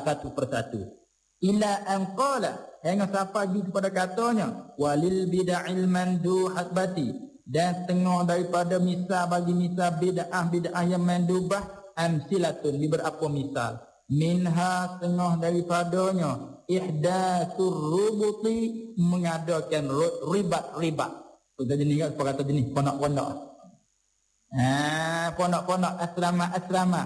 satu persatu. Ila an qala, hingga sampai pergi kepada katanya, walil bid'il manduhat bati, dan setengah daripada misal bagi misal bid'ah yang mandubah, amsilatun, di berapa misal. Minha, setengah daripadanya, ihdatsur rubuti, mengadakan ribat. Kita jenis kat kata jenis pondok-pondok. Pondok-pondok asrama.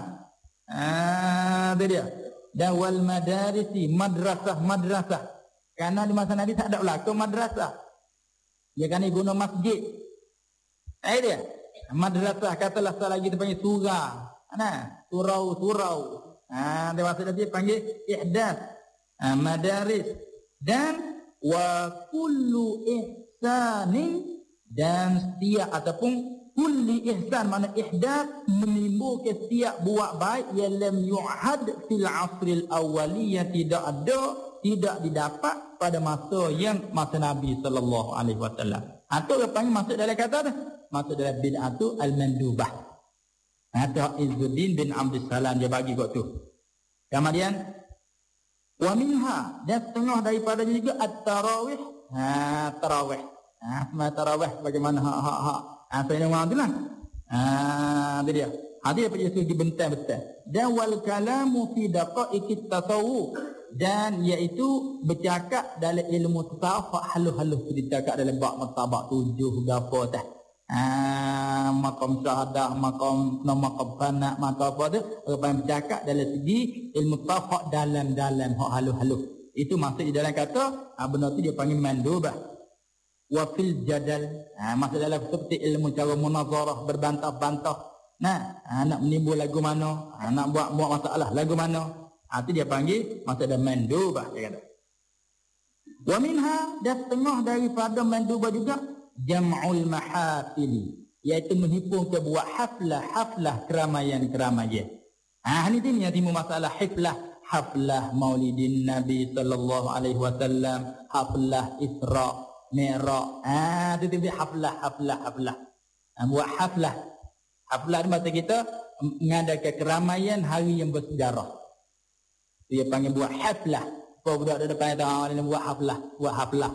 Itu dia. Dan wal madarisi, madrasah. Karena di masa Nabi tak ada berlaku madrasah. Dia kan guna masjid. Dia. Madrasah, katalah sekali lagi dia panggil surau. Surau. Dewasa dia panggil ihdath. Madaris. Dan wa kullu ihsani, dan setiap ataupun kulli ihsan, mana ihdath menimbulkan setiap buat baik yang lam yu'had fil asril awwaliyah, tidak didapat pada masa Nabi sallallahu alaihi wasallam. Atau dia panggil masuk dalam kata tu, masuk dalam bid'atu al-mandubah. Atau Izzuddin bin Abdus Salam dia bagi kat tu. Kemudian wa minha, dan setengah daripadanya juga at-tarawih. Tarawih. Tarawih bagaimana apa yang orang tu lah. Itu dia. Hadis apa Yesus dibentang-bentang. Dan wal kalamu fi daqaiqit tasawuf, dan iaitu bercakap dalam ilmu tasawuf halus-halus, dicakap dalam bab martabak 7 gapo tah. Maqam syahadah, maqam fana, maqam apa tu, orang bercakap dalam segi ilmu tasawuf dalam halus-halus. Itu masuk di dalam kata benda tu dia panggil mandubah. Wa fil jadal, masuk dalam seperti ilmu cara munazarah, berbantah-bantah. Nak menimbul lagu mana, nak buat masalah lagu mana, itu dia panggil masuk dalam mandubah, dia kata. Wa minha, dan setengah daripada mandubah juga jam'ul mahafili, iaitu menghimpun ke buat haflah keramaian. Ini timbul masalah haflah maulidin Nabi sallallahu alaihi wasallam, haflah Isra Mi'raj. Itu dia haflah. Buat haflah di masa kita mengadakan keramaian hari yang bersejarah. Dia panggil buat haflah. Apa budak ada depan dia buat haflah.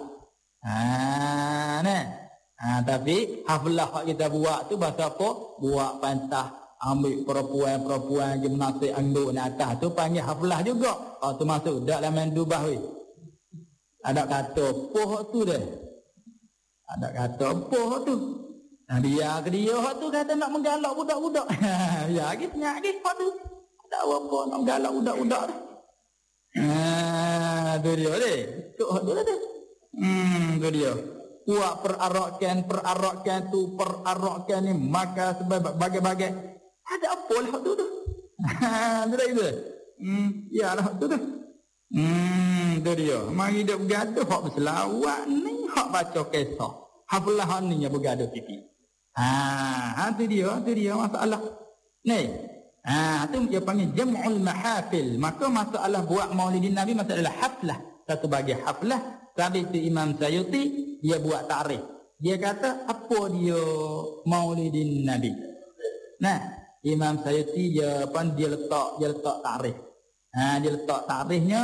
Tapi haflah yang kita buat tu bahasa apa? Buat pantah, ambil perempuan gimnastik anduk ni atas tu panggil haflah juga. Tu masuk dalam mandubah weh. Ada kata poh tu dah. Ada kata poh tu. Dia tu kata nak menggalak budak-budak. Ya lagi senyap lagi tu. Tak apa nak menggalak budak-budak tu. Tu dia deh. Tu dah tu. Tu dia. Buat perarakan ni maka sebab bagai-bagai. Ada apa lah tu. Tu dah itu. Ya lah tu. Tu dia. Mari dia bergaduh hak berselawat ni, hak baca kisah. Haflah ni yang bergaduh sikit. Tu dia masalah. Ni. Tu dia panggil jam'ul mahafil. Maka masalah buat maulidin Nabi masalah haflah. Satu bagi haflah. Tadi tu Imam Sayuti dia buat takrif. Dia kata apa dia maulidin Nabi. Imam Sayuti dia letak takrif. Dia letak takrifnya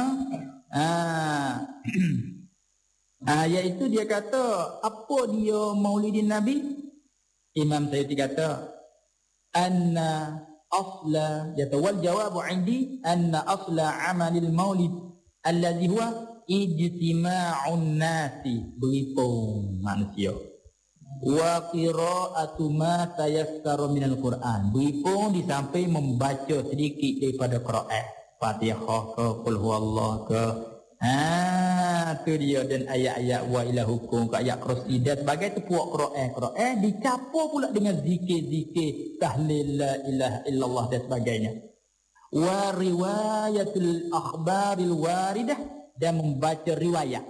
iaitu dia kata apa dia maulidin Nabi. Imam Sayuti kata anna asla wal jawabu indi anna asla amalil maulid alladhi huwa ijtima'un nasi, berhimpun manusia, wa qira'atu ma tayassara minal Quran, berhimpun di samping membaca sedikit daripada Quran, Fatihah ke qul huwallah ke tu dia, dan ayat-ayat wa ilahukum ke ayat kursi dan sebagai tu puak Quran dicampur pula dengan zikir-zikir tahlil la ilaha illallah dan sebagainya, wa riwayatul akhbaril waridah, dan membaca riwayat.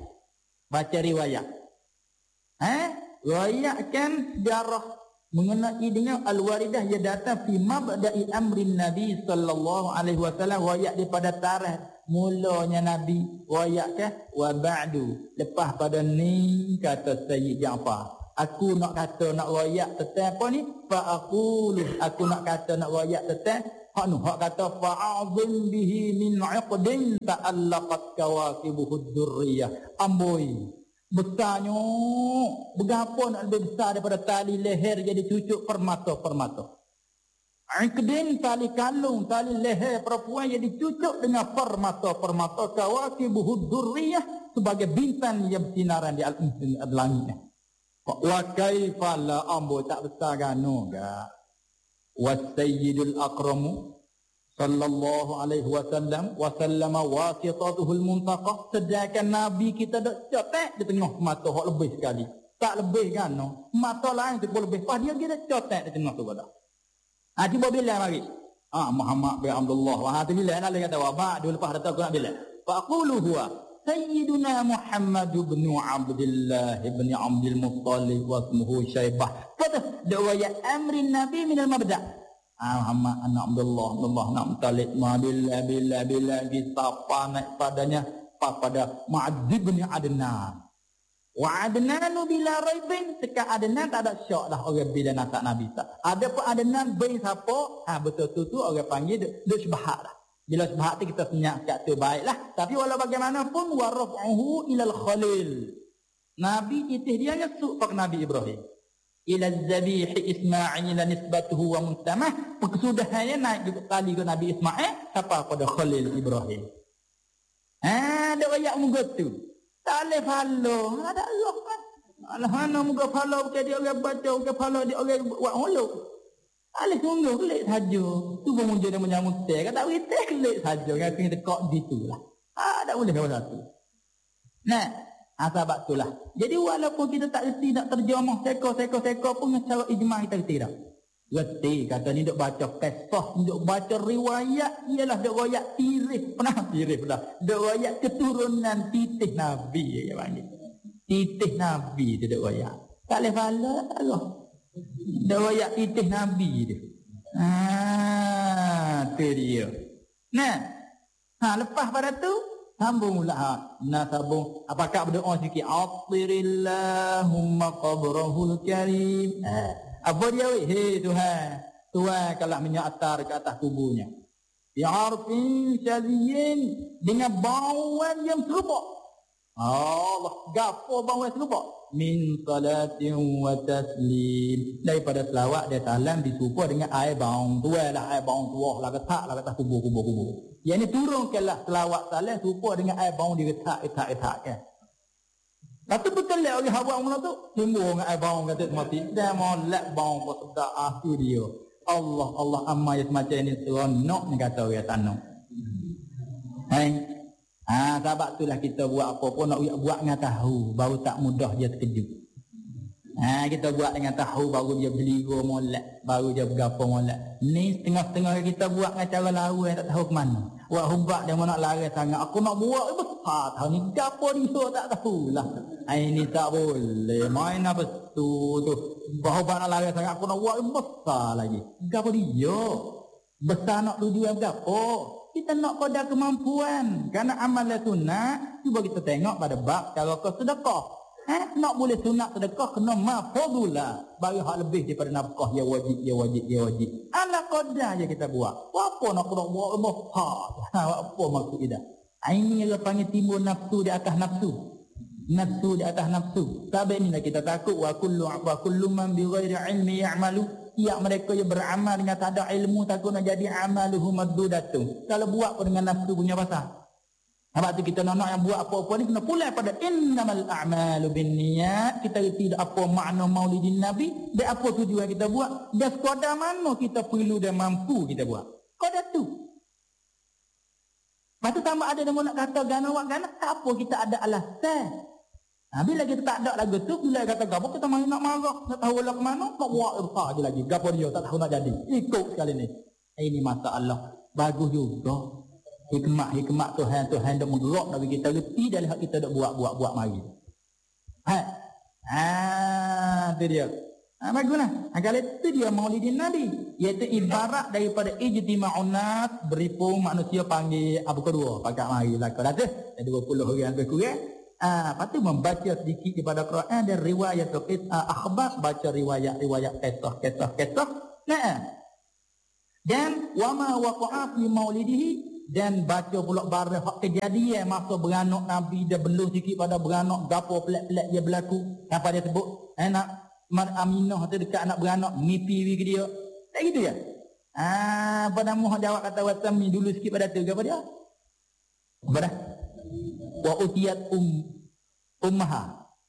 Riwayat kan sejarah mengenai dengan al-waridah yang datang fi mabda'i amrin Nabi sallallahu alaihi wasallam, riwayat daripada tarikh mulanya Nabi, riwayat kan wa ba'du, lepas pada ni kata Sayyid Ja'far, aku nak kata nak riwayat tentang apa ni, fa aqulu, aku nak kata nak riwayat tentang hak kata fa'azim bihi min 'iqdin ta'allaqat kawakibuhud durriyah. Amboi besarnya, berapa nak lebih besar daripada tali leher jadi cucuk permata-permata. Iqdin tali kalung, tali leher perempuan jadi cucuk dengan permata-permata kawakibuhud durriyah sebagai bintang yang bersinaran di langit. Wa kaifa la ambo tak besar gano ga. Wasayyidul akramu sallallahu alaihi wasallam wasallama wasitatuhul muntaqah. Sedangkan Nabi kita dak cotek di tengah mata hak lebih sekali. Tak lebih kan no. Mata lain tu pun lebih. Pas dia kita cotek di tengah tu pada. Cuba bilang mari. Muhammad bin Abdullah. Tu bilang nak kata wa dulu lepas datang aku nak bilang. Faqulu huwa Sayyiduna Muhammad bin Abdullah bin Abdul Muttalib wa ismuhu Syaibah. Kata dawaya amrin Nabi min al-mabda. Muhammad anak Abdullah nak Muttalib bila disapa naik padanya pada Ma'ad bin Adnan. Wa Adnan bila raibin seka Adnan tak ada syak dah orang bila nasab Nabi tak. Ada pun Adnan bin siapa? Betul tu orang panggil dia syubhat dah. Bila sebab tu kita senyap kat tu baiklah. Tapi walau bagaimanapun waraf'uhu ilal khalil. Nabi titih dia nyesuk pak Nabi Ibrahim. Ila zabih Ismail nisbatuhu wa mustamah. Kesudahannya naik ke tali ke Nabi Ismail siapa pada Khalil Ibrahim. Ada ayat muka tu. Tak boleh follow. Ada Allah kan. Allah mana muka follow bukan dia orang baca, bukan follow dia orang buat holok. Alis sungguh kelik saja. Tu pun muncul dia menyambut teh. Kata teh kelik saja. Yang kena tekak gitulah. Tak boleh kata satu. Nah, sahabat itulah. Jadi walaupun kita tak reti nak terjemah seko pun secara ijma' kita reti tak? Reti. Kata ni duk baca kisah, duk baca riwayat. Ialah duk riwayat tirih. Pernah tirih pula. Duk riwayat keturunan titih Nabi. Dia panggil. Titih Nabi dia duk riwayat. Tak boleh fala Allah. Dawayat titih Nabi dia. Tu dia. Nah, lepas pada tu sambung pula. Sambung. Apakah berdoa sikit? Atirillahumma qabrahul karim. Apa dia weh? Hei Tuhan. Tuhan kalau menyatar ke atas kuburnya. Bi'arfin syadiyin. Dengan bauan yang serupa. Allah. Gapo bauan serupa? Min salatin wa taslim. Daripada selawat dia salam disupa dengan air baung tua lah, air baung tua lah ketak lah kata kubur. Yang ni turunkanlah selawat salam supa dengan air baung diretak kan. Lepas tu betul lah orang hawa mula tu timbul dengan air baung kata mati dan molek baung pun sedap tu dia. Allah amal yang semacam ni seronok ni kata orang tanam. Sebab itulah kita buat apa-apa nak buat dengan tahu baru tak mudah dia terkejut. Kita buat dengan tahu baru dia beligo molek, baru dia bergapo molek. Ni setengah-setengah kita buat dengan cara lawan tak tahu ke mana. Buat hubak dia nak lari sangat. Aku nak buat besar tahu ni gapo dia tak tahulah. Ini tak boleh. Main apa tu. Hubak nak lari sangat aku nak buat besar lagi. Gapo dia? Besar nak tujuan gapo? Kita nak pada kemampuan. Kerana amalan sunat, cuba kita tengok pada bab cara kau sedekah. Nak boleh sunat sedekah kena mafadula. Bagi hak lebih daripada nafkah ya wajib. Ala qadar je kita buat. Apa nak buat apa maksud dia? Ini yang panggil timbul nafsu di atas nafsu. Nafsu di atas nafsu. Sebab inilah kita takut wa kullu man bi ghairi ilmi ya'malu. Tiap mereka yang beramal dengan tak ada ilmu takut nak jadi amaluhum maddudatun. Kalau buat pun dengan nafsu punya pasal. Sebab tu kita nak yang buat apa-apa ni kena pulai pada innamal a'malu binniyat. Kita reti apa makna maulidin Nabi dan apa tujuan kita buat dan sekadar mana kita perlu dan mampu kita buat. Sekadar tu. Lepas tu tambah ada yang nak kata gana tak apa kita ada alasan. Bila kita tak ada lagu tu, bila kata gapo kita main nak marah, tak tahu lah ke mana, nak buat besar je lagi. Gapo dia tak tahu nak jadi. Ikut sekali ni. Ini masalah. Bagus juga. Hikmat Tuhan dah menggerak bagi kita reti dan hak kita dah buat mari. Tu dia. Baguslah. Kalau itu dia maulidin Nabi. Iaitu ibarat daripada ijtima'un nas beripung manusia panggil apa kedua. Pakat mari lah. Kau dah tu. 20 orang lebih kurang. Lepas tu membaca sedikit daripada Quran dan riwayat akhbar, baca riwayat kisah. Dan wama waqa'a fi maulidihi, dan baca pula barang hak kejadian masa beranak Nabi, dia belum sikit pada beranak, gapo pelik-pelik dia berlaku. Apa dia sebut? Anak Aminah tu dekat anak beranak, mimpi ke dia. Tak gitu ya? Pada mu jawab kata wasami dulu sikit pada tu, apa dia? Apa dah? Wa utiyat ummaha.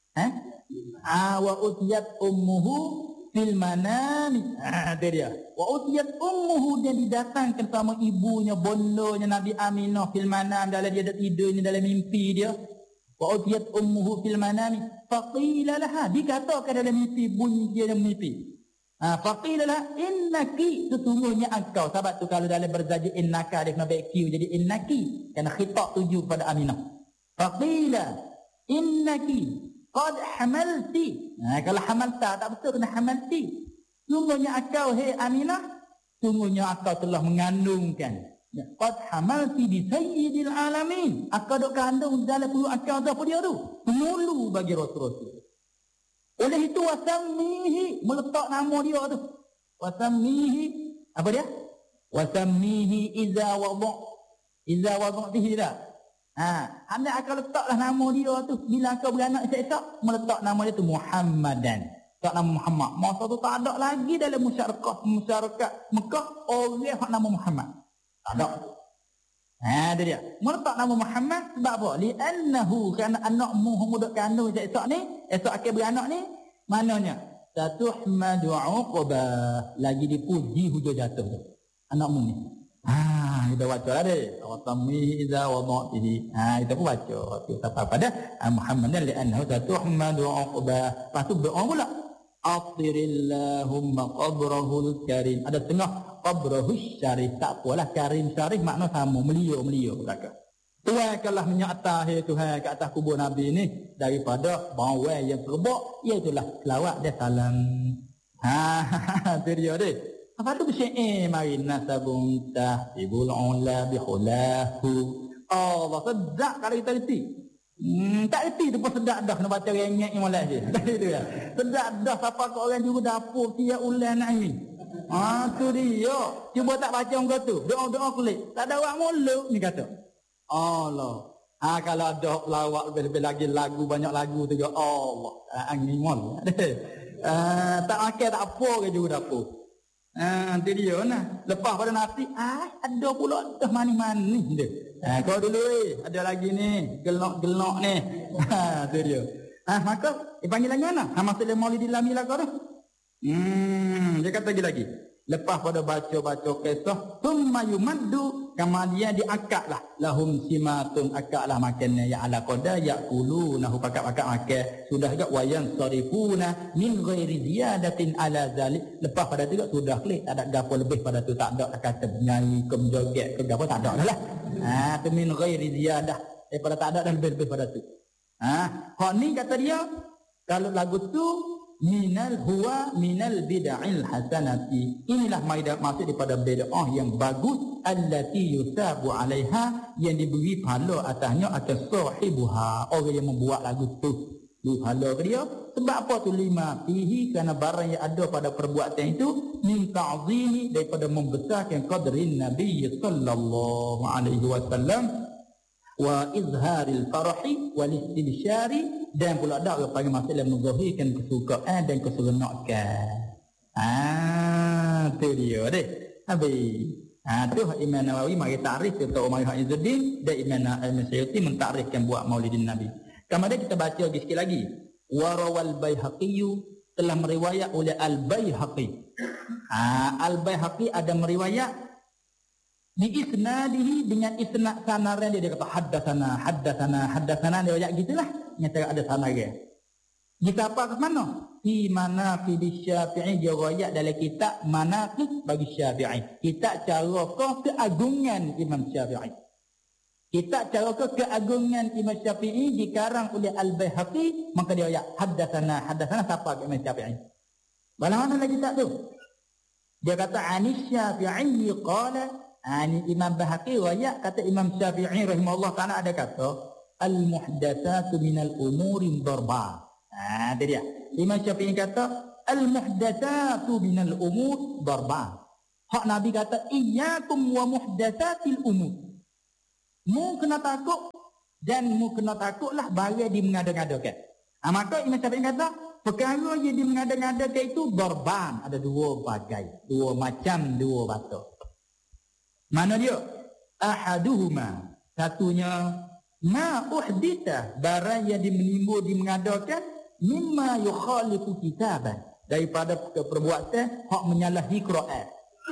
Wa utiyat ummuhu fil manami. Itu dia. Wa utiyat ummuhu, dia didatangkan sama ibunya, bondonya Nabi Aminah fil manam, dalam dia ada tidurnya, dalam mimpi dia. Wa utiyat ummuhu fil manami faqila laha, dikatakan dalam mimpi, bunyi dia dalam mimpi. Faqila laha innaki, sesungguhnya engkau. Sebab tu kalau dalam berzaji innaka dia kena baik Q jadi innaki, kerana khitab tuju pada Aminah. Faqila innaki qad hamalti. Kalau hamalta tak betul, kena hamalti. Sungguhnya engkau, hei Aminah, sungguhnya engkau telah mengandungkan. Qad hamalti bi sayyidil alamin. Engkau dok kandung dalam perut engkau tu, apa dia tu? Mulu bagi Rasul-Rasul. Oleh itu wasammihi, meletak nama dia tu. Wasammihi, apa dia? Wasammihi iza wada'tihi dah. Hendak akan letaklah nama dia tu bila kau beranak esok, meletak nama dia tu Muhammadan. Tak nama Muhammad. Masa tu tak ada lagi dalam masyarakat Mekah orang hak nama Muhammad. Tak ada. Itu dia. Meletak nama Muhammad sebab apa? Li'annahu, kerana anak Muhammad kandung esok ni, esok akan beranak ni, maknanya satuhmadu uqbah, lagi dipuji hujung jatuh tu. Anakmu ni. Kita baca lah dia. Watamihi idza wada'tihi. Kita pun baca. Kita apa dah? Muhammadan li'annahu satuhmadu uqbah. Lepas tu doa pula. Atirillahumma qabrahul karim. Ada tengah qabrahus syarif. Tak apalah, karim syarif makna sama, melia belaka. Tuaikanlah minyak tahir Tuhan ke atas kubur Nabi ni daripada bawang yang serbuk, iaitulah selawat dan salam. Itu dia dia. Apa tu syair mari nasabun tahibul ula bihulahu. Allah sedap kalau kita reti. Tak reti tu pun sedap dah, kena baca rengek yang malas dia. Tak itu ya. Sedap dah siapa ke orang juru dapur tiap ulan nak ni. Tu dia. Cuba tak baca orang tu. Doa-doa kulit. Tak ada orang mulut ni kata. Allah. Kalau ada pelawak lebih-lebih lagi lagu, banyak lagu tu juga. Allah. Angin mol. Tak makan tak apa ke juru dapur. Nanti dia nah. Lepas pada nasi, ada pula dah manis-manis dia. Kau dulu ada lagi ni, gelok-gelok ni. Itu dia. Maka dipanggil lagi mana? Masalah Maulidil Lamilah kau tu. Dia kata lagi. Lepas pada baca-baca kisah, thumma yumaddu, kemudian diakatlah lahum simatun, akatlah makannya ya ala qada yaqulunahu, pakat-pakat makan sudah juga wayan sarifuna min ghairi ziyadatin ala zalik. Lepas pada tu sudah klik, tak ada gapo lebih pada tu, tak ada kata nyanyi ke joget ke gapo, tak ada lah. Tu min ghairi ziyadah, daripada tak ada dan lebih-lebih pada tu. Hak ni kata dia, kalau lagu tu minal bid'il hasanati, inilah maksud daripada bid'ah yang bagus, allati yusabu alaiha, yang diberi pahala atasnya atas sahibuha, orang yang membuat lagu tu diberi pahala ke dia. Sebab apa tu? Lima fihi, kerana barang yang ada pada perbuatan itu min ta'zimi, daripada membesarkan qadrin Nabi sallallahu alaihi wasallam, wa izharil farahi wal istibsyari, dan pula ada orang panggil masalah menzahirkan kesukaan dan keseronokan. Tu dia deh. Habis. Tu Imam Nawawi mari takrif kata Umar Izzuddin, dan Imam Suyuti mentakrifkan buat Maulidin Nabi. Kemudian kita baca lagi sikit lagi. Warawal Baihaqi, telah meriwayat oleh Al-Baihaqi. Al-Baihaqi ada meriwayat di isnadihi, dengan isnad sanaran dia kata haddatsana dia ayat gitulah, nyata ada sanaran. Kita apa ke mana? Di manaqib Syafi'i, dia riwayat dalam kitab manaqib bagi Syafi'i. Kita cara keagungan Imam Syafi'i. Kita cara keagungan Imam Syafi'i dikarang oleh Al-Baihaqi, maka dia ayat haddatsana siapa Imam Syafi'i. Bagaimana lagi tak tu? Dia kata anis Syafi'i qala, ini Imam Baihaqi riwayat kata Imam Syafi'i rahimahullah ta'ala ada kata al-muhdatsatu minal umuri darba. Itu dia. Imam Syafi'i kata al-muhdatsatu minal umur darba. Hak Nabi kata, iyyakum wa muhdatsatil umur. Mu kena takut dan mu kena takutlah barang di mengada-ngadakan. Maka Imam Syafi'i kata, perkara yang di mengada-ngadakan itu darban, ada dua bagai, dua macam, dua batuk. Mana dia? Ahaduhuma, satunya ma uhdita, barang yang dimenimbul di mengadakan mimma yukhalifu kitaban, daripada perbuatan hak menyalahi Quran,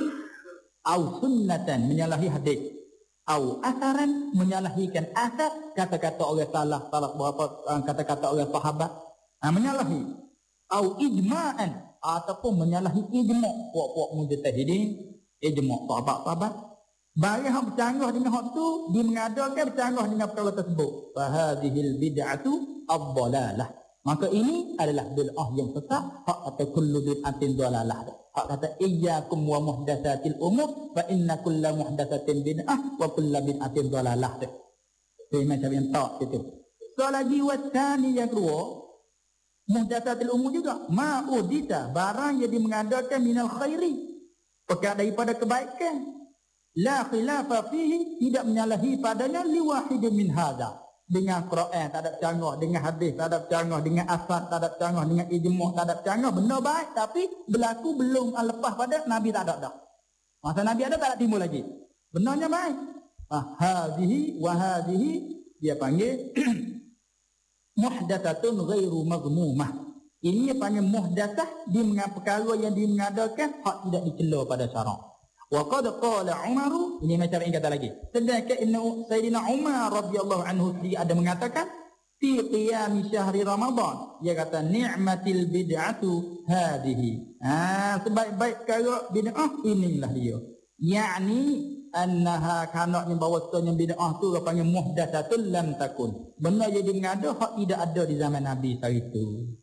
au sunnatan, menyalahi hadis, au asaran, menyalahikan asar, kata-kata orang salah berapa kata-kata orang sahabat, menyalahi, au ijma'an, ataupun menyalahi ijma' puak-puak mujtahidin, ijma' sahabat-sahabat. Barang hak bercanggah dengan hak tu, dia mengadakan bercanggah dengan perkara tersebut. Fahadhil bid'atu ad-dhalalah. Maka ini adalah bid'ah yang sesat. Hak kata kullu bid'atin dhalalah. Hak kata iyyakum wa muhdatsatil umur fa inna kulla muhdatsatin bid'ah wa kullu bid'atin dhalalah. Itu macam yang tak itu. So lagi wasani yang kedua, muhdatsatil umur juga ma udita, barang yang mengadakan minal khairi, perkara daripada kebaikan. La khilafa fihi, tidak menyalahi padanya liwahidin min hadza, dengan Quran tak ada canggah, dengan hadis tak ada canggah, dengan asar tak ada canggah, dengan ijma' tak ada canggah, benda baik tapi berlaku belum lepas pada Nabi tak ada dah. Masa Nabi ada tak ada timbul lagi. Benarnya baik. Hadhihi wa hadhihi dia panggil muhdatsatun ghairu mazmumah. Ini dia panggil muhdatsah di perkara yang dimengadakan hak tidak dicela pada syarak. Wa qad qala Umar, ini macam yang kata lagi. Sedangkan Sayyidina Umar radhiyallahu anhu ada mengatakan fi qiyam syahri Ramadan, dia kata ni'matil bid'atu hadhihi. Sebaik-baik perkara bid'ah inilah dia. Yakni annaha kanaknya bahawasanya bid'ah tu panggil muhdatsatul lam takun. Benda jadi mengada hak tidak ada di zaman Nabi hari itu.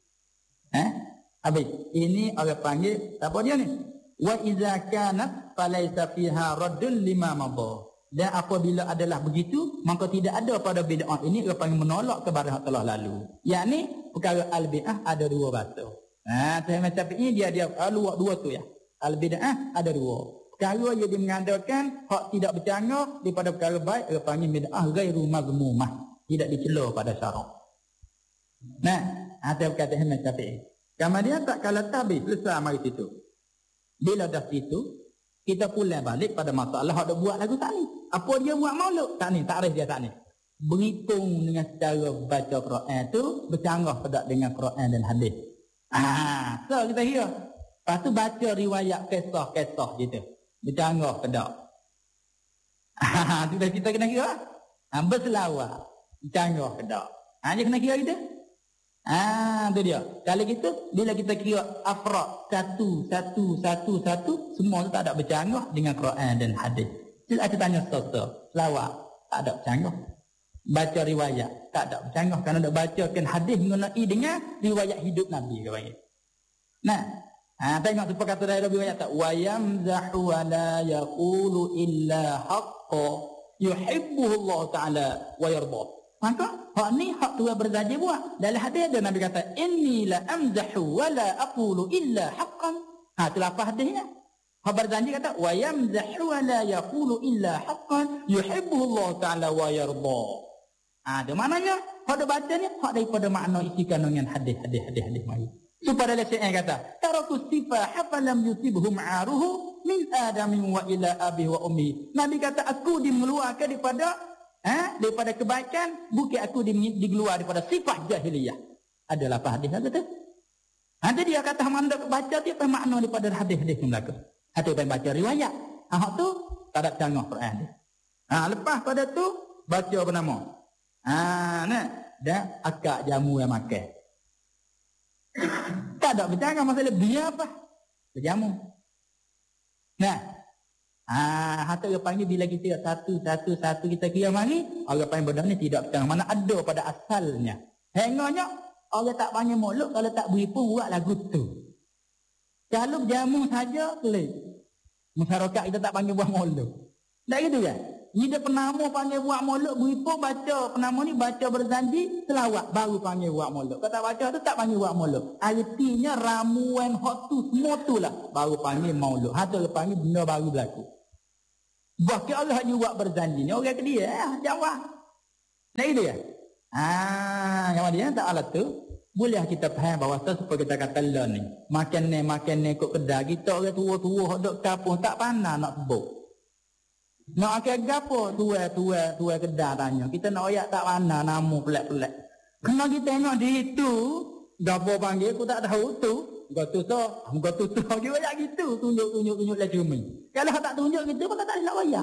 Habis ini orang panggil apa dia ni? Wa idza kanat falaysa fiha raddun lima madha. Dan apabila adalah begitu, maka tidak ada pada bid'ah ini orang panggil menolak kepada hak telah lalu. Yakni perkara al-bid'ah ada dua batu. Saya macam ini dia luak dua tu ya. Al-bid'ah ada dua. Perkara yang mengadakan hak tidak bercanggah daripada perkara baik, orang panggil bid'ah ghairu mazmumah, tidak dicela pada syarak. Saya berkata macam ini. Kemudian tak kala tabis selesai mari situ. Bila dah situ, kita pulang balik pada masalah hak dah buat lagu tak ni. Apa dia buat maulud? Tak ni, takrif dia tak ni. Berhitung dengan cara baca Quran tu bercanggah tak dengan Quran dan hadis. So kita kira. Lepas tu baca riwayat kisah-kisah gitu. Bercanggah tak? Sudah kita kena kira. Berselawat. Bercanggah tak? Dia kena kira kita. Tu dia. Kalau gitu, bila kita kira afrad satu, semua tu tak ada bercanggah dengan Quran dan hadis. Kita tanya satu, selawat tak ada bercanggah. Baca riwayat tak ada bercanggah, kerana nak bacakan hadis mengenai dengan riwayat hidup Nabi ke panggil. Tengok tu perkata dari riwayat tak, wa yamzahu wa la yaqulu illa haqqa yuhibbuhu Allah taala wa yarda. Maka hak ni hak Tuhan berjanji buat. Dalam hadis ada Nabi kata, inni la amzahu wa la aqulu illa haqqan. Tu lafaz hadisnya. Hak berjanji kata, wa yamzahu wa la yaqulu illa haqqan yuhibbuhu Allah taala wa yarda. Ada maknanya hak dah baca ni hak daripada makna isi kandungan hadis mari. Supaya lesai kata, taraku sifah hafalam yusibhum aruhu min adamin wa ila abi wa ummi. Nabi kata, aku dimeluarkan daripada kebaikan, bukan aku dikeluar daripada sifat jahiliyah. Adalah apa hadis kata tu? Ada dia kata mana baca dia apa makna daripada hadis-hadis yang berlaku. Atau baca riwayat. Hak tu tak ada canggah Quran dia. Lepas pada tu baca apa nama? Dah akak jamu yang makan. Tak ada bercanggah masalah biar apa? Berjamu. Hatta orang panggil bila kita satu kita kira mari, orang panggil benda ni tidak bercanggah. Mana ada pada asalnya. Hengahnya orang tak panggil maulud kalau tak beri pun buat lagu tu. Kalau berjamu saja boleh. Masyarakat kita tak panggil buat maulud. Tak gitu kan? Ni dia penama panggil buat molek, beripo baca penama ni baca berjanji selawat baru panggil buat molek. Kata baca tu tak panggil buat molek. Artinya ramuan hak tu semua tu lah baru panggil maulud. Hatu panggil benda baru berlaku. Bahkan Allah hanya buat berjanji ni orang ke dia jawab. Nah itu ya. Yang dia tak alat tu boleh kita faham bahawa supaya kita kata lah ni makan ni kot kedai kita orang tua-tua hok dok kampung tak pandai nak sebut. Nak akan gapo tua kedai tanya. Kita nak ayat tak pandai nama pelik-pelik. Kena kita tengok di itu gapo panggil aku tak tahu tu. Gatu dia banyak gitu tunjuk lah cumi. Kalau tak tunjuk gitu pun tak nak ayat.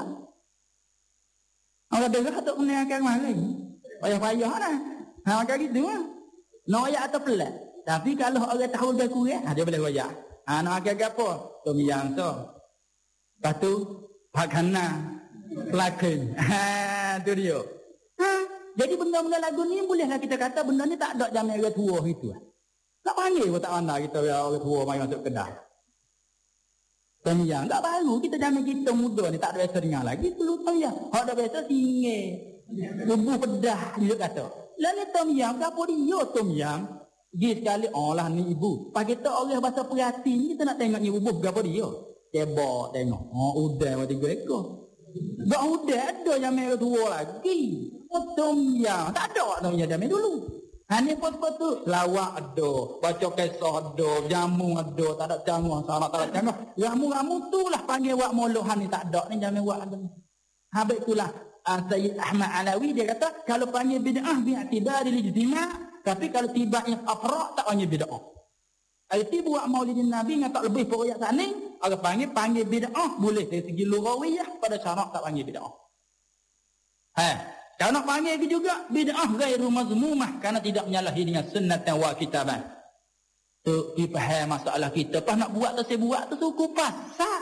Orang dengar tak kena akan mari. Payah-payah lah. Macam gitu lah. Nak ayat atau pelik. Tapi kalau orang tahu dia kurang, dia boleh ayat. Nak akan apa? Tom yang tu. Lepas tu, Pak Kana. Kelakon. Tu dia. Jadi benda-benda lagu ni bolehlah kita kata benda ni tak ada zaman orang tua itu. Tak panggil pun tak pandai kita orang tua mari masuk kedai. Tom yang tak baru kita zaman kita muda ni tak ada biasa dengar lagi. Perlu Tom yang. Hak ada biasa singgih. Bubuh pedah dia kata. Lalu Tom yang apa dia Tom yang? Dia sekali lah ni ibu. Pagi tu orang bahasa perhati ni kita nak tengok ni bubuh apa dia. Cebok tengok. Udah mati 3 ekor. Tak udah ada yang merah tua lagi. Tom yang tak ada Tom yang zaman dulu. Hanya pot-pot tu lawak ada, baca kisah ada, jamu ada, tak ada canggah, sanak tak ada canggah. Ramu-ramu tu lah panggil wak molohan ni tak ada ni zaman wak ada. Habis itulah Sayyid Ahmad Alawi dia kata kalau panggil bid'ah bi'tibari al-ijtima', tapi kalau tiba yang afra' tak panggil bid'ah. Arti buat maulidin Nabi yang tak lebih pokok sana, orang panggil bid'ah boleh dari segi lughawiyah, pada syarak tak panggil bid'ah. Kalau nak panggil juga bid'ah ghairu mazmumah kerana tidak menyalahi dengan sunnah wa kitaban. Tu dipaham masalah kita. Pas nak buat tu saya buat tu suku pasal.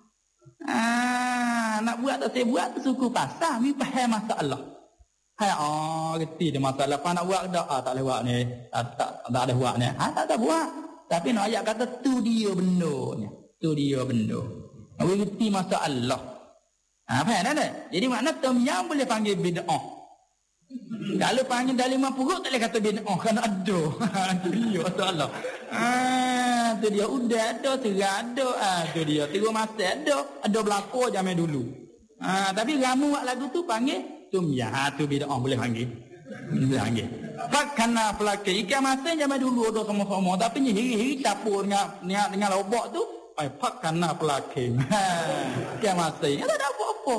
Nak buat tak saya buat tu suku pasal. Ni faham masalah. Reti dia masalah. Apa nak buat tak? Tak boleh buat ni. Tak ada buat ni. Tak ada buat. Tapi nak ayat kata tu dia benda ni. Tu dia benda. Awak reti masalah. Faham tak? Jadi makna Tom yang boleh panggil bid'ah. Kalau panggil dari 50 tak boleh kata bid'ah. Kerana ada. Tu dia masalah. Tu dia udah ada, serah ada. Tu dia tiga masa ada berlaku zaman dulu. Tapi ramu buat lagu tu panggil tumya. Tu bid'ah boleh panggil. Boleh panggil. Fakana pelaka ikan masa zaman dulu ada sama-sama. Tapi ni hiri-hiri capur dengan lobak tu. Fakana pelaka. Ikan masa. Tak ada apa-apa.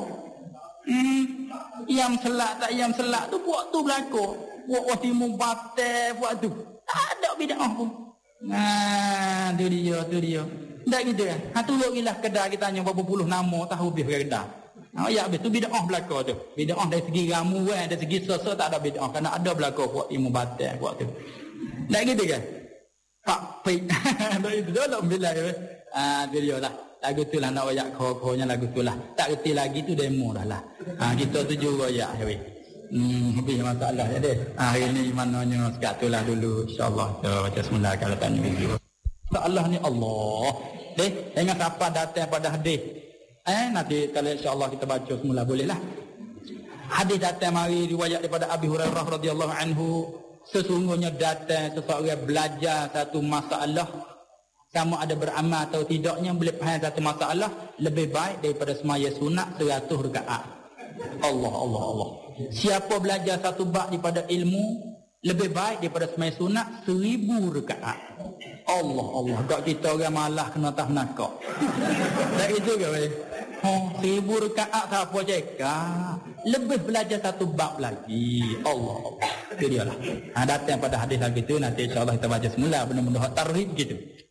Yang selak tu buat tu berlaku. Buat timur batal buat tu. Tak ada bid'ah pun. Tu dia. Tak gitu kan? Turunlah kedai kita tanya berapa puluh nama tahu habis kedai. Ya habis tu bid'ah belaka tu. Bid'ah dari segi ramuan, dari segi sosok tak ada bid'ah. Kerana ada belaka buat ilmu batal buat tu. Tak gitu kan? Pak pik. Tak itu dah bila ya. Tu dia lah. Lagu tu lah nak royak kho-khonya lagu tu lah. Tak reti lagi tu demo dah lah. Kita tu juga royak habis. Habis masalah ya deh. Hari ni mananya sekat tu lah dulu insya-Allah. Baca semula kalau tanya video. Allah ni Allah. Dengan siapa datang pada hadis. Nanti kalau insya-Allah kita baca semula boleh lah. Hadis datang mari riwayat daripada Abi Hurairah radhiyallahu anhu, sesungguhnya datang seseorang belajar satu masalah sama ada beramal atau tidaknya boleh faham satu masalah lebih baik daripada semaya sunat 100 rakaat. Allah. Siapa belajar satu bab daripada ilmu lebih baik daripada semaya sunat 1000 rakaat. Allah. Tak kita orang malah kena tak nakak. Tak itu ke weh? 1000 rakaat siapa cakap? Lebih belajar satu bab lagi. Allah. Itu dia lah. Datang pada hadis lagi tu nanti insya-Allah kita baca semula benda-benda hak tarhib gitu.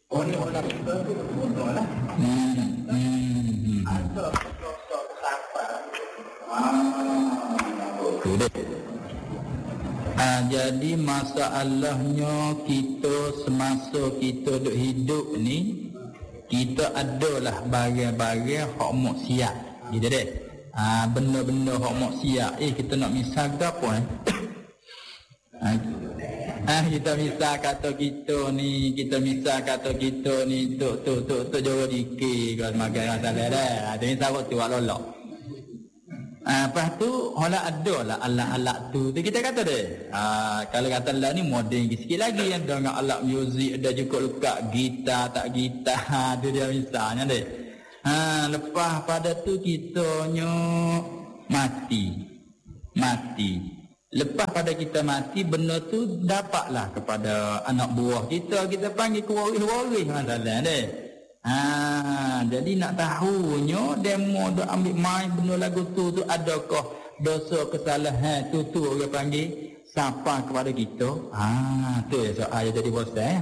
Jadi masalahnya kita semasa kita duk hidup ni kita adalah barang-barang hak maksiat gitu deh. Benda-benda hak maksiat kita nak misal ke apa kita misal kata kita ni tuk jauh dikir kalau makan masalah dah. Ada misal waktu buat lolok. Lepas tu hola ada lah alat-alat tu kita kata deh. Kalau kata lah ni moden sikit lagi yang dengan alat muzik ada juga lekat gitar tak gitar tu dia misalnya deh. Lepas pada tu kitanya mati. Lepas pada kita mati, benda tu dapatlah kepada anak buah kita panggil ke waris masalah deh. Jadi nak tahunya demo dak ambil main benda lagu tu adakah dosa kesalahan tu orang panggil siapa kepada kita. Tu ya soal jadi bosan.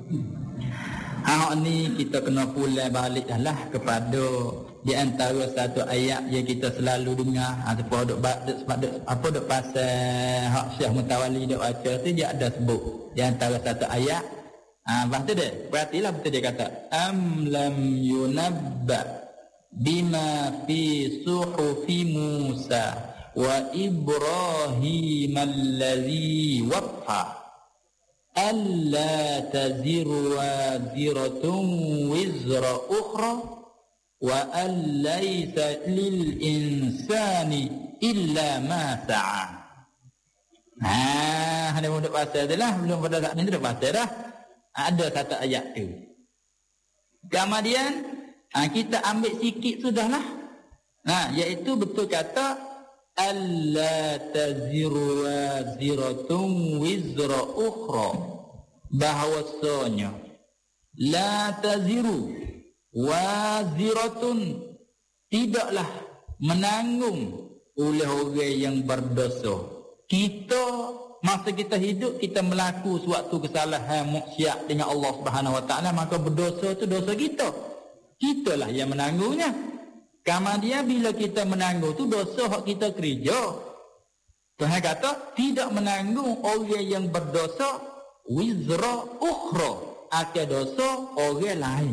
Ni kita kena pulai balik lah kepada di antara satu ayat yang kita selalu dengar sebab dok pasal hak Syekh Mutawalli dok baca tu dia ada sebut di antara satu ayat. Lepas tu dia perhatilah betul dia kata am lam yunabba bima fi suhufi Musa wa Ibrahim allazi waffa alla taziru waziratun wizra ukhra wa an laysa lil insani illa ma sa'a. Ada mudah pasal tu lah. Belum pada saat ni dah pasal dah. Ada satu ayat tu. Kemudian kita ambil sikit sudahlah. Iaitu betul kata alla taziru waziratun wizra ukhra. Bahawasanya la taziru waziratun tidaklah menanggung oleh orang yang berdosa. Kita masa kita hidup kita melaku suatu kesalahan maksiat dengan Allah Subhanahu Wa Taala, maka berdosa tu dosa kita. Kitalah yang menanggungnya. Kemudian bila kita menanggung tu dosa hak kita kerja. Tuhan kata tidak menanggung orang yang berdosa wizra ukhra, akan dosa orang lain.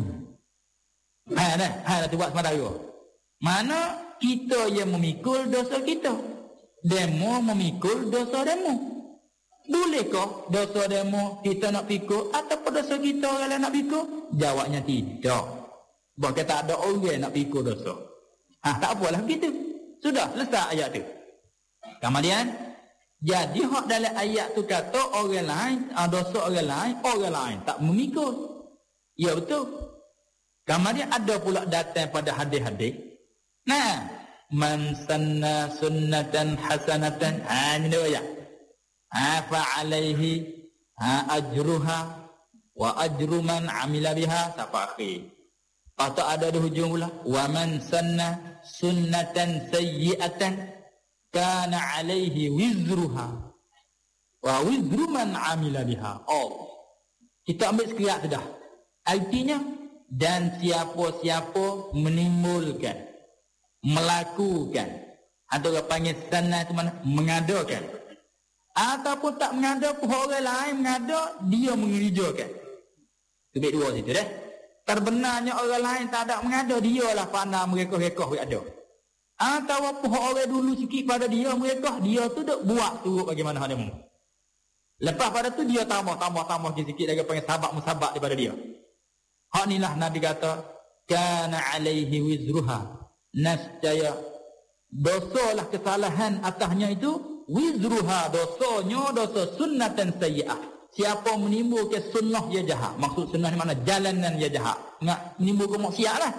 Dah buat sementara. Mana kita yang memikul dosa kita. Demo memikul dosa demo. Bolehkah dosa demo kita nak pikul ataupun dosa kita orang lain nak pikul? Jawabnya tidak. Sebab kita ada orang nak pikul dosa. Tak apalah begitu. Sudah selesai ayat tu. Kemudian jadi hak dalam ayat tu kata orang lain, dosa orang lain tak memikul. Ya betul. Kemudian ada pula datang pada hadis-hadis. Man sanna sunnatan hasanatan. Ini dia ayat. Fa'alaihi ajruha wa ajru man amila biha safaqi. Patut ada di hujung pula wa man sanna sunnatan sayyi'atan kana alaihi wizruha wa wizru man amila biha. Kita ambil sekirat sudah. Artinya dan siapa-siapa menimbulkan, melakukan atau panggil sanna itu mana mengadakan ataupun tak mengada pun orang lain mengada, dia mengerjakan. Kebik dua situ dah. Terbenarnya orang lain tak ada mengada, dia lah pandai mereka-reka ada. Ataupun orang dulu sikit pada dia mereka, dia tu dak buat turut bagaimana dia mau. Lepas pada tu dia tambah sikit lagi panggil sabak daripada dia. Hak inilah Nabi kata kana alaihi wizruha. Nascaya dosalah kesalahan atasnya itu wizruha, dosanya dosa sunnatan sayyi'ah. Siapa menimbulkan sunnah dia jahat. Maksud sunnah ni mana? Jalanan dia jahat. Nak menimbulkan maksiat lah.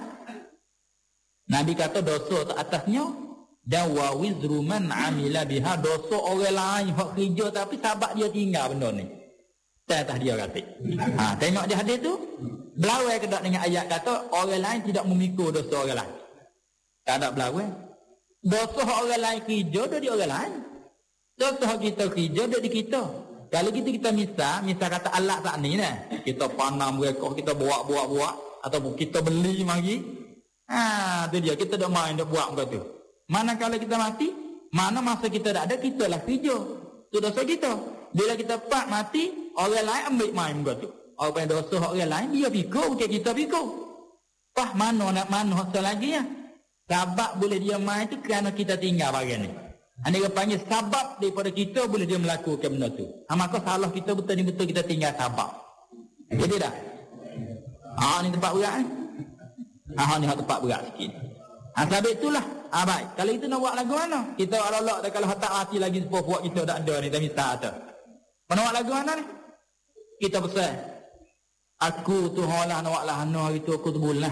Nabi kata dosa atasnya dan wa wizru man amila biha, dosa orang lain hak kerja tapi sahabat dia tinggal benda ni. Atas dia kata. Tengok di hadis tu belawai ke tak dengan ayat kata orang lain tidak memikul dosa orang lain. Tak ada belawai. Dosa orang lain kerja dia di orang lain. Dosa kita kerja dia di kita. Kalau kita misal kata alat tak ni nah. Kita panam mereka, kita buat ataupun kita beli mari. Tu dia kita dah main dah buat macam tu. Mana kalau kita mati, mana masa kita tak ada, kita lah kerja. Tu dosa kita. Bila kita pak mati, orang lain ambil main macam tu. Orang yang dosa orang lain dia pikul, bukan kita pikul. Pah mana nak mana hak lagi ya. Sebab boleh dia main tu kerana kita tinggal bagian ni. Anda panggil sabab daripada kita boleh dia melakukan benda tu. Maka salah kita betul-betul kita tinggal sabab. Jadi dah. Ni tempat berat ni. Ni tempat berat sikit. Sebab itulah Baik. Kalau itu nak buat lagu mana? Kita Allah dah kalau tak mati lagi sepupu kita tak ada ni dah minta tu. Mana buat lagu mana ni? Kita pesan. Aku tu holah nak buat lah hana itu aku tu bulah.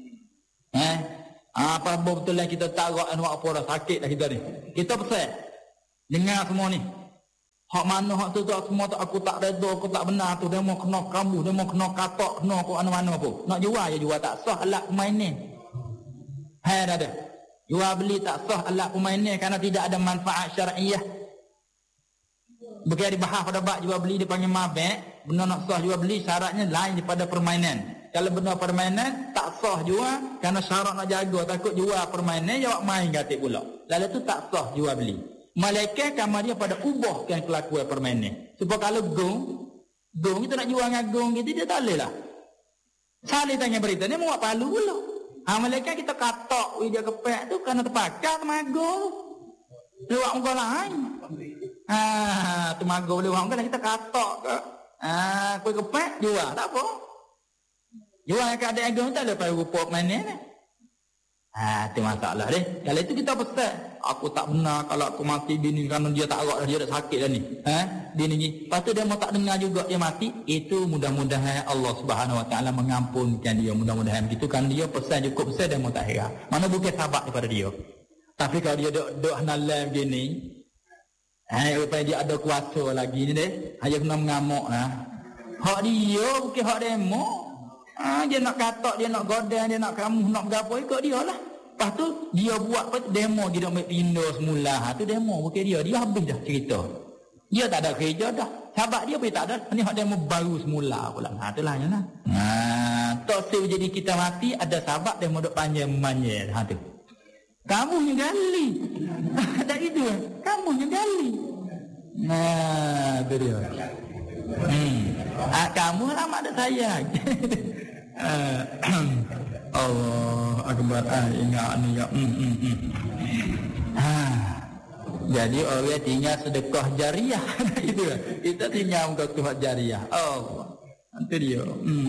Apa betul lah kita tarak nak buat apa dah sakit dah kita ni. Kita pesan. Dengar semua ni. Hak mana hak tu semua tu aku tak redha, aku tak benar tu, dia mau kena kamu, dia mau kena katok, kena aku mana-mana pun. Nak jual je jual tak sah alat pemain ni. Hai dah ada. Jual beli tak sah alat pemain ni kerana tidak ada manfaat syar'iyah. Bukan dibahas pada bab jual beli dia panggil mabek, benda nak sah jual beli syaratnya lain daripada permainan. Kalau benda permainan tak sah jual kerana syarat nak jaga, takut jual permainan jawab main gatik pula. Lalu tu tak sah jual beli. Malaikat kamar dia pada ubahkan kelakuan permainan. Sebab kalau gong kita nak jual dengan gong gitu dia tak boleh lah. Salih tanya berita ni mau buat palu pula. Malaikat kita katok dia kepek tu kerana terpakai sama gong. Lewat muka lain. Tu mago boleh buat muka kita katok ke. Kau kepek jual tak apa. Jual ke ada gong tak ada pada rupa permainan ni. Itu masalah deh. Kalau itu kita pesan, aku tak benar kalau aku mati bini kerana dia tak arak dia dah sakit dah ni. Bini ni. Lepas tu dia mau tak dengar juga dia mati, itu mudah-mudahan Allah Subhanahu Wa Taala mengampunkan dia, mudah-mudahan begitu kan dia pesan cukup pesan dia mau tak heran. Mana bukan sahabat daripada dia. Tapi kalau dia dok nalam begini, rupanya dia ada kuasa lagi ni deh. Hanya kena mengamuk lah. Hak dia bukan hak demo. Dia nak katak, dia nak godang, dia nak kamu, nak berapa ikut dia lah. Lepas tu dia buat apa demo dia nak pindah semula. Tu demo bukan dia habis dah cerita. Dia tak ada kerja dah. Sahabat dia pun tak ada. Ni hak demo baru semula pula. Itulah ya lah. Tak sih jadi kita mati ada sahabat demo duk panjang-panjang tu. Kamu yang gali. Tak itu. Kamu yang gali. Tu dia. Kamu lah mak ada sayang. Allah akbar. Ingat ni ya. Jadi orang tinggal sedekah jariah. Itu kan. Kita tinggal muka tuhan jariah. Itu dia.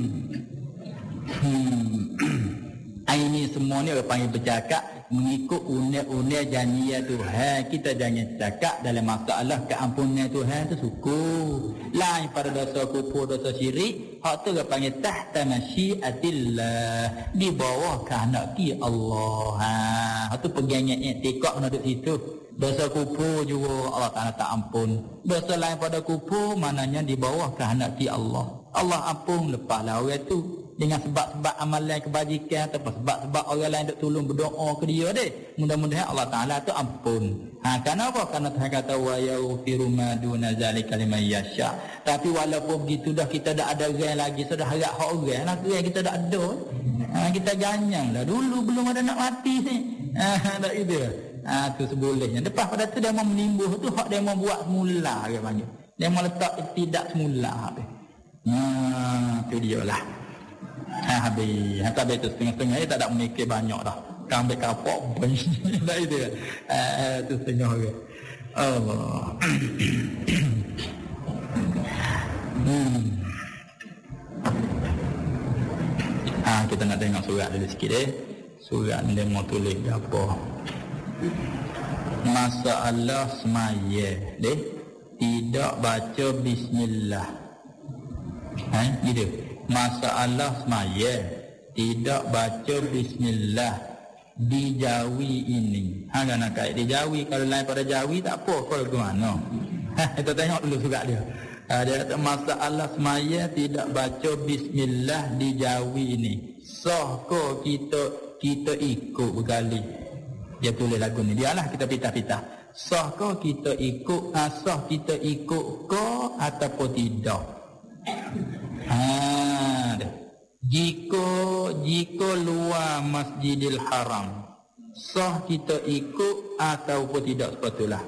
Ini semua ni orang panggil bercakap mengikut unik-unik janjian Tuhan. Kita jangan cakap dalam masalah keampunan Tuhan tu syukur. Lain pada dosa kufur, dosa syirik, hak tu orang panggil tahta masyiatillah, di bawah kehendak Allah. Hak tu pegangnya i'tikad kena duduk situ. Dosa kufur juga Allah Taala tak ampun. Dosa lain pada kufur maknanya di bawah kehendak Allah. Allah ampun lepaslah orang tu dengan sebab-sebab amalan kebajikan atau sebab-sebab orang lain duk tolong berdoa ke dia deh. Mudah-mudahan Allah Taala tu ampun. Kenapa? Karena Tuhan kata wa yaghfiru ma duna zalika liman yasha. Tapi walaupun begitu dah kita dah ada orang lagi, sudah harap hak orang lah kita dah ada. Kita ganyang dah dulu belum ada nak mati ni. Tak itu. Tu sebolehnya. Lepas pada tu dia mau menimbuh tu hak dia mau buat semula dia panggil. Dia mau letak tidak semula tu. Tu dia lah. Habis tu setengah-setengah dia tak ada memikir banyak dah. Kang ambil kapok tak itu kan. Tu setengah orang. Allah. Kita nak tengok surat dulu sikit Surat ni dia mau tulis apa. Masalah semaya tidak baca bismillah. Gitu. Masalah semaya tidak baca bismillah di Jawi ini. Nak kait di Jawi, kalau lain pada Jawi tak apa kalau ke mana. Kita tengok dulu surat dia. Dia kata masalah semaya tidak baca bismillah di Jawi ini. Sah ko kita ikut berkali. Dia tulis lagu ni. Dialah kita pitah-pitah. Sah ko kita ikut, sah kita ikut ko ataupun tidak. Jika luar Masjidil Haram, sah kita ikut ataupun tidak sepatutlah.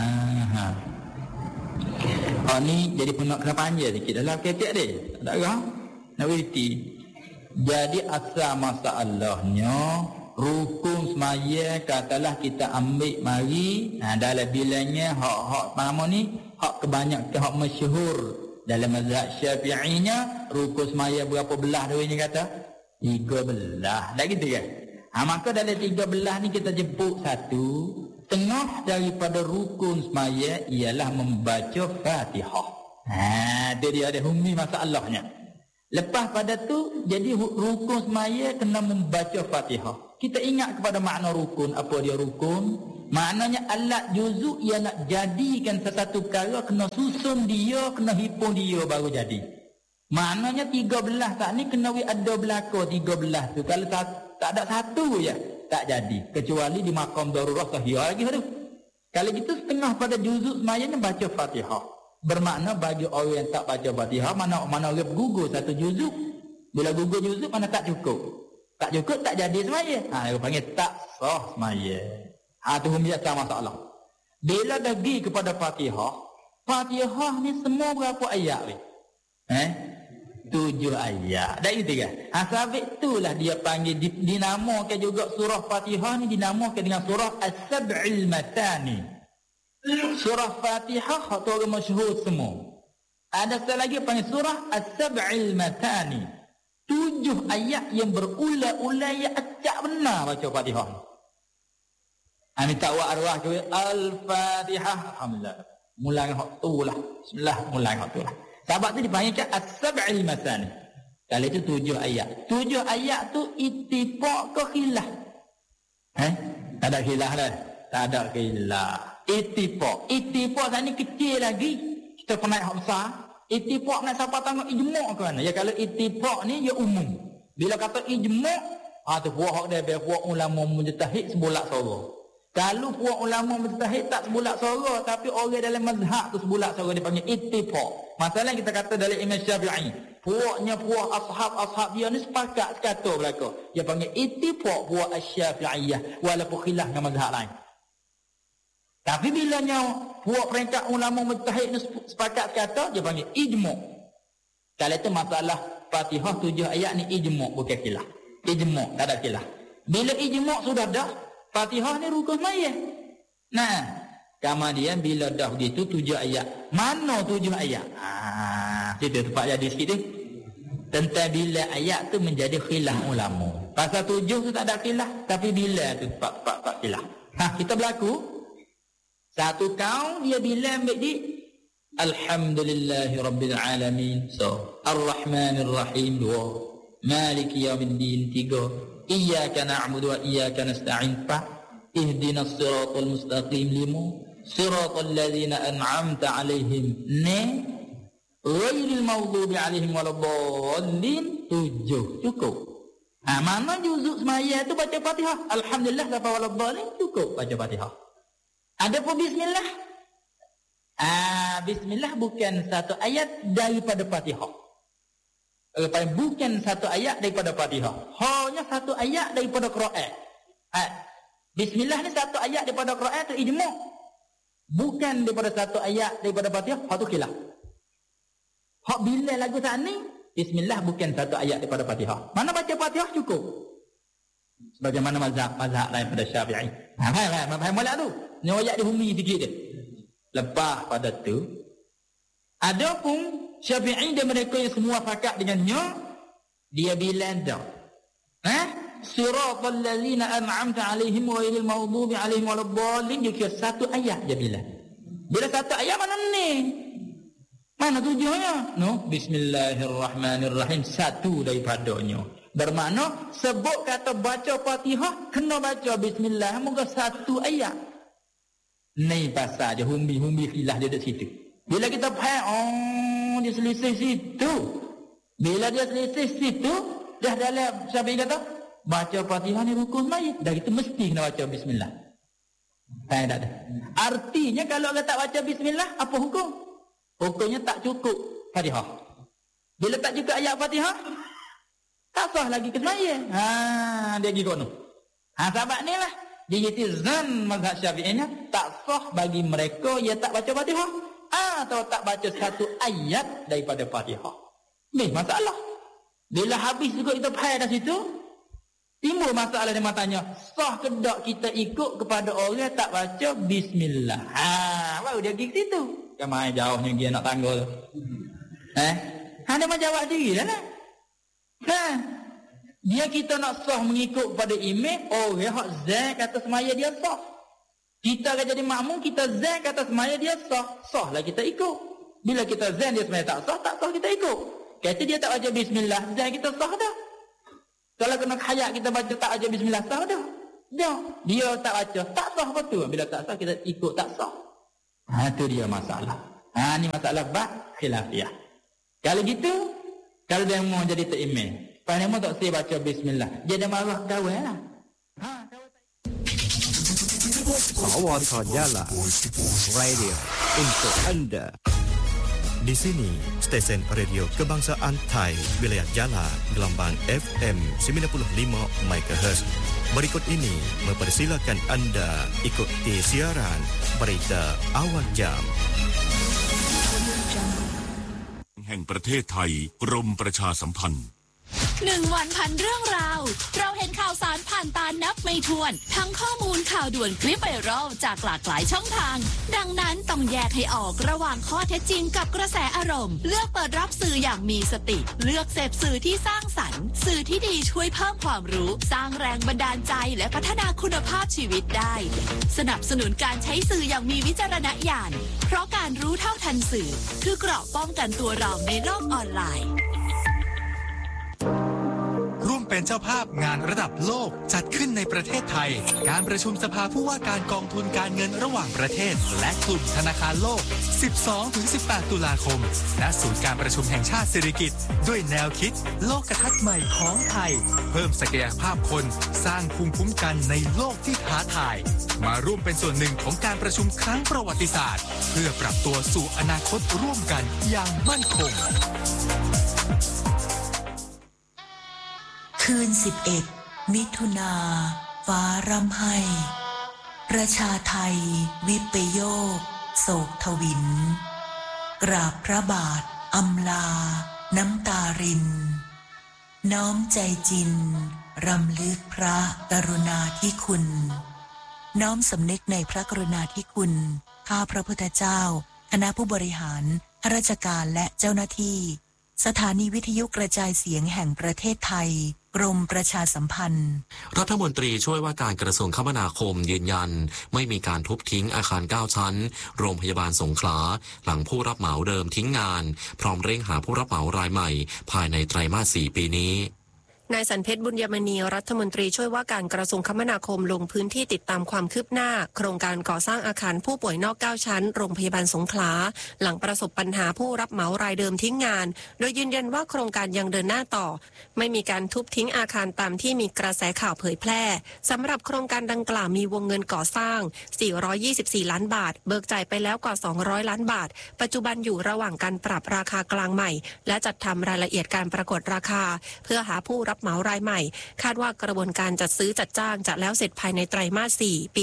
Ni jadi kena panjang sikit dalam ketek dia. Tak ada nak berhenti. Jadi asal masalahnya rukun semaya katalah kita ambil mari dalam bilangnya hak pertama ni hak kebanyakan hak masyhur dalam mazhab Syafi'inya rukun semaya berapa belah dia ni kata 3 belah. Dah gitu kan. Maka dalam 13 ni kita jemput satu. Tengah daripada rukun semaya ialah membaca Fatihah. Dia ada humi masalahnya. Lepas pada tu, jadi rukun semaya kena membaca Fatihah. Kita ingat kepada makna rukun. Apa dia rukun? Maknanya alat juzuk ia nak jadikan sesuatu perkara, kena susun dia, kena hipung dia baru jadi. Maknanya 13 saat ni kena ada belaka 13 tu. Kalau tak ada satu je, tak jadi. Kecuali di makam darurat sahih lagi tu. Kalau gitu setengah pada juzuk semayanya baca Fatihah. Bermakna bagi orang yang tak baca Fatihah, mana orang gugur satu juzuk. Bila gugur juzuk mana tak cukup. Tak cukup tak jadi semaya. Dia panggil tak sah semaya. Tu biasa masalah. Bila dah pergi kepada Fatihah, Fatihah ni semua berapa ayat ni? 7 ayat. Dah itu kan? Sebab itulah dia panggil dinamakan juga surah Fatihah ni dinamakan dengan surah As-Sab'il Matani. Surah Fatihah tu orang masyhur semua. Ada satu lagi panggil surah As-Sab'il Matani. 7 ayat yang berulang-ulang yang acak benar baca Fatihah. Minta awak arwah ke Al-Fatihah. Alhamdulillah. Mulai hak tu lah. Bismillah, mulai hak tu lah. Sebab tu dipanggil As-Sab'il Matani. Kalau itu 7 ayat. 7 ayat tu ittifaq ke khilaf? Tak ada khilaf dah. Tak ada khilaf. Ittifaq. Ittifaq saat ni kecil lagi. Kita pernah hak besar. Ittifaq nak siapa tengok ijma' ke mana? Ya kalau ittifaq ni ya umum. Bila kata ijma', tu puak hak dia puak ulama mujtahid sebulak suara. Kalau puak ulama mujtahid tak sebulak suara, tapi orang dalam mazhab tu sebulak suara dipanggil ittifaq. Masalah kita kata dalam Imam Syafi'i, puaknya puak ashab dia ni sepakat sekata belaka. Dia panggil ittifaq puak Asy-Syafi'iyah walaupun khilaf dengan mazhab lain. Tapi bilanya puak peringkat ulama mujtahid ni sepakat sekata, dia panggil ijma'. Kalau itu masalah Fatihah 7 ayat ni ijma' bukan khilaf. Ijma', tak ada khilaf. Bila ijma' sudah dah, Fatihah ni rukun semaya. Kemudian bila dah begitu 7 ayat. Mana 7 ayat? Kita tempat jadi sikit ni. Tentang bila ayat tu menjadi khilaf ulama. Pasal 7 tu tak ada khilaf, tapi bila tu pak khilaf. Kita berlaku. Satu kaum dia bila ambil di Alhamdulillahi Rabbil Alamin. So, Ar-Rahmanir Rahim 2. Maliki Yawmiddin 3. Iyyaka na'budu wa iyyaka nasta'in 4. Ihdinas siratal mustaqim 5. Siratal ladzina an'amta 'alaihim ghairil maghdubi 'alaihim waladdallin 7. Cukup. Mana juzuk semaya tu baca Fatihah. Alhamdulillah sampai waladdallin cukup baca Fatihah. Ada pun bismillah. Bismillah bukan satu ayat daripada Fatihah. Bukan satu ayat daripada Fatihah. Hanya satu ayat daripada Quran. Bismillah ni satu ayat daripada Quran tu ijma'. Bukan daripada satu ayat daripada Fatihah. Hak tu khilaf. Hak bila lagu saat ni Bismillah bukan satu ayat daripada Fatihah. Mana baca Fatihah cukup. Sebagaimana mazhab lain pada Syafi'i. Faham boleh tu. Ni ayat dia humi sikit dia. Lepas pada tu ada pun Syafi'i dan mereka yang semua fakat dengannya, dia bilang dah. Siratal ladzina an'amta 'alaihim ghairil maghdubi 'alaihim waladdallin, dia kira satu ayat je bilang. Bila satu ayat mana ni? Mana tujuannya? Bismillahirrahmanirrahim satu daripadanya. Bermakna sebut kata baca Fatihah kena baca bismillah moga satu ayat. Ni pasal je humbi khilaf dia dekat situ. Bila kita faham, dia selisih situ. Bila dia selisih situ, dah dalam Syafi'i kata, baca Fatihah ni rukun semaya. Dah itu mesti kena baca bismillah. Tak ada. Artinya kalau orang tak baca bismillah, apa hukum? Hukumnya tak cukup Fatihah. Bila tak cukup ayat Fatihah, tak sah lagi ke semaya. Dia pergi kono. Sebab ni lah. Dia zan mazhab Syafi'inya tak sah bagi mereka yang tak baca Fatihah. Atau tak baca satu ayat daripada Fatihah. Ni masalah. Bila habis juga kita faham dah situ, timbul masalah dia matanya. Sah ke tak kita ikut kepada orang yang tak baca bismillah. Baru dia pergi ke situ. Kemana jauhnya dia nak tanggal tu. Dia mau jawab diri dah lah. Dia kita nak sah mengikut pada imam, orang hak zan kata semaya dia sah. Kita akan jadi makmum, kita zan kata semaya dia sah. Sahlah kita ikut. Bila kita zan dia semaya tak sah kita ikut. Kata dia tak baca bismillah, zan kita sah dah. Kalau kena hayat kita baca tak baca bismillah, sah dah. Dia tak baca, tak sah betul. Bila tak sah kita ikut tak sah. Itu dia masalah. Ni masalah bab khilafiyah. Kalau gitu, kalau dia mau jadi imam, pada mau tak saya baca bismillah, dia dah marah kawan lah. Awal Jala Radio untuk anda. Di sini stesen radio kebangsaan Thai wilayah Jala gelombang FM 95 MHz. Berikut ini mempersilakan anda ikuti siaran berita awal jam. แห่งประเทศไทยกรมประชาสัมพันธ์ 1 วันพันเรื่องราวเราเห็นข่าวสารผ่านตานับไม่ถ้วนทั้งข้อมูลข่าวด่วนคลิปไวรัลจากหลากหลายช่องทางดังนั้นต้องแยกให้ออกระหว่างข้อเท็จจริงกับกระแสอารมณ์เลือกเปิดรับสื่ออย่างมีสติเลือกเสพสื่อที่สร้างสรรค์สื่อที่ดีช่วยเพิ่มความรู้สร้างแรงบันดาลใจและพัฒนาคุณภาพชีวิตได้สนับสนุนการใช้สื่ออย่างมีวิจารณญาณเพราะการรู้เท่าทันสื่อคือเกราะป้องกันตัวเราในโลกออนไลน์ร่วมเป็นเจ้าภาพงานระดับโลกจัดขึ้นในประเทศไทยการประชุมสภาผู้ว่าการกองทุนการเงินระหว่างประเทศและกลุ่มธนาคารโลก 12-18 ตุลาคมณศูนย์การประชุมแห่งชาติสิริกิติ์ด้วยแนวคิดโลกทัศน์ใหม่ของไทยเพิ่มศักยภาพคนสร้างภูมิคุ้มกันในโลกที่ท้าทายมาร่วมเป็นส่วนหนึ่งของการประชุมครั้งประวัติศาสตร์เพื่อปรับตัวสู่อนาคตร่วมกันอย่างมั่นคงคืน11 มิถุนาฟ้าร่ำไห้ประชาไทยวิปโยคโศกทวินกราบพระบาทอำลาน้ำตารินน้อมใจจินรำลึกพระกรุณาธิคุณน้อมสำนึกในพระกรุณาธิคุณข้าพระพุทธเจ้าคณะผู้บริหารข้าราชการและเจ้าหน้าที่สถานีวิทยุกระจายเสียงแห่งประเทศไทยกรมประชาสัมพันธ์รัฐมนตรีช่วยว่าการกระทรวงคมนาคมยืนยันไม่มีการทุบทิ้งอาคาร9ชั้นโรงพยาบาลสงขลาหลังผู้รับเหมาเดิมทิ้งงานพร้อมเร่งหาผู้รับเหมารายใหม่ภายในไตรมาส 4 ปีนี้นายสันเพชรบุญยมณีรัฐมนตรีช่วยว่าการกระทรวงคมนาคมลงพื้นที่ติดตามความคืบหน้าโครงการก่อสร้างอาคารผู้ป่วยนอก9ชั้นโรงพยาบาลสงขลาหลังประสบปัญหาผู้รับเหมารายเดิมทิ้งงานโดยยืนยันว่าโครงการยังเดินหน้าต่อไม่มีการทุบทิ้งอาคารตามที่มีกระแสข่าวเผยแพร่สำหรับโครงการดังกล่าวมีวงเงินก่อสร้าง424ล้านบาทเบิกจ่ายไปแล้วกว่า200ล้านบาทปัจจุบันอยู่ระหว่างการปรับราคากลางใหม่และจัดทำรายละเอียดการประกวดราคาเพื่อหาผู้รับเหมารายใหม่คาดว่ากระบวนการจัดซื้อจัดจ้างจะแล้วเสร็จภายในไตรมาส 4 ปี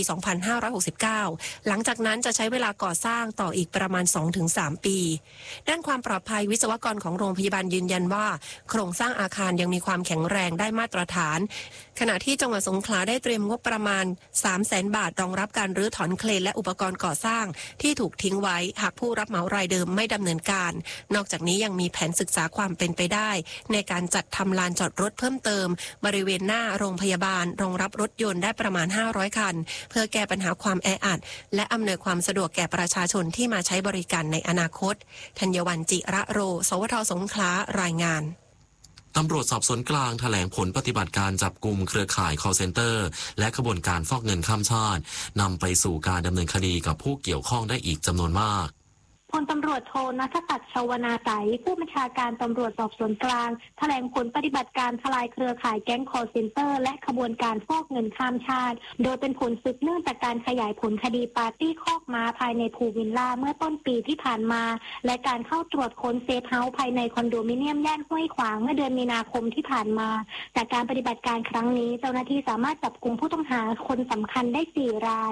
2569 หลังจากนั้นจะใช้เวลาก่อสร้างต่ออีกประมาณ 2-3 ปีด้านความปลอดภัยวิศวกรของโรงพยาบาลยืนยันว่าโครงสร้างอาคารยังมีความแข็งแรงได้มาตรฐานขณะที่จังหวัดสงขลาได้เตรียมงบประมาณ 300,000 บาทรองรับการรื้อถอนเครนและอุปกรณ์ก่อสร้างที่ถูกทิ้งไว้หากผู้รับเหมารายเดิมไม่ดำเนินการนอกจากนี้ยังมีแผนศึกษาความเป็นไปได้ในการจัดทำลานจอดรถเพิ่มเติมบริเวณหน้าโรงพยาบาลรองรับรถยนต์ได้ประมาณ500คันเพื่อแก้ปัญหาความแออัดและอำนวยความสะดวกแก่ประชาชนที่มาใช้บริการในอนาคตธัญวรรณ จิระโรสวท.สงขลารายงานตำรวจสอบสวนกลางแถลงผลปฏิบัติการจับกุมเครือข่าย call center และขบวนการฟอกเงินข้ามชาตินำไปสู่การดำเนินคดีกับผู้เกี่ยวข้องได้อีกจำนวนมากพลตำรวจโทณัฐศักดิ์ชวนาไสผู้บัญชาการตำรวจสอบสวนกลางแถลงผลปฏิบัติการทลายเครือข่ายแก๊งคอลเซ็นเตอร์และขบวนการฟอกเงินข้ามชาติโดยเป็นผลสืบเนื่องจากการขยายผลคดีปาร์ตี้คอกม้าภายในพูลวิลล่าเมื่อต้นปีที่ผ่านมาและการเข้าตรวจค้นเซฟเฮาส์ภายในคอนโดมิเนียมย่านห้วยขวางเมื่อเดือนมีนาคมที่ผ่านมาจากการปฏิบัติการครั้งนี้เจ้าหน้าที่สามารถจับกุมผู้ต้องหาคนสำคัญได้4 ราย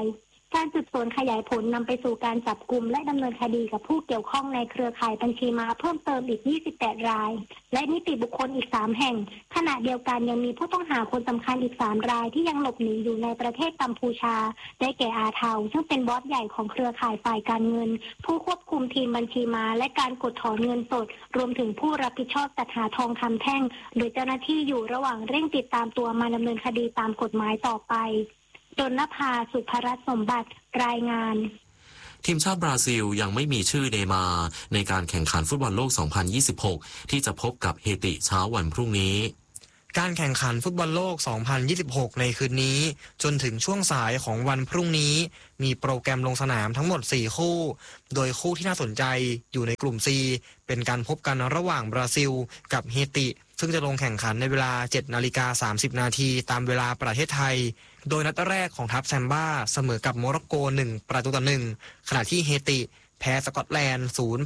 การสืบสวนขยายผลนำไปสู่การจับกุมและดำเนินคดีกับผู้เกี่ยวข้องในเครือข่ายบัญชีม้าเพิ่มเติมอีก 28 รายและนิติบุคคลอีก 3 แห่งขณะเดียวกันยังมีผู้ต้องหาคนสำคัญอีก 3 รายที่ยังหลบหนีอยู่ในประเทศกัมพูชาได้แก่อาเทาซึ่งเป็นบอสใหญ่ของเครือข่ายฝ่ายการเงินผู้ควบคุมทีมบัญชีม้าและการกดถอนเงินสดรวมถึงผู้รับผิดชอบจัดหาทองคำแท่งโดยเจ้าหน้าที่อยู่ระหว่างเร่งติดตามตัวมาดำเนินคดีตามกฎหมายต่อไปดลภา สุภรัตน์สมบัติรายงานทีมชาติบราซิลยังไม่มีชื่อเนย์มาร์ในการแข่งขันฟุตบอลโลก 2026 ที่จะพบกับเฮติเช้าวันพรุ่งนี้การแข่งขันฟุตบอลโลก 2026 ในคืนนี้จนถึงช่วงสายของวันพรุ่งนี้มีโปรแกรมลงสนามทั้งหมด 4 คู่โดยคู่ที่น่าสนใจอยู่ในกลุ่ม C เป็นการพบกันระหว่างบราซิลกับเฮติซึ่งจะลงแข่งขันในเวลา 7:30 นาทีตามเวลาประเทศไทยโดยนัดแรกของทัพแซมบ้าเสมอกับโมร็อกโก 1-1 ขณะที่เฮติแพ้สกอตแลนด์